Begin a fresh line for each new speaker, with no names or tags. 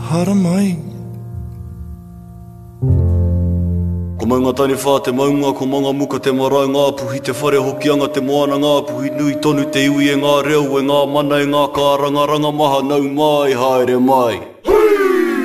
hara mai.
Ko mai ngā tani whā te maunga, ko manga muka te marae ngā puhi, te whare hokianga te moana ngā puhi, nui tonu te iwi e ngā reo, e ngā mana e ngā kārangaranga maha nau mai, haere mai.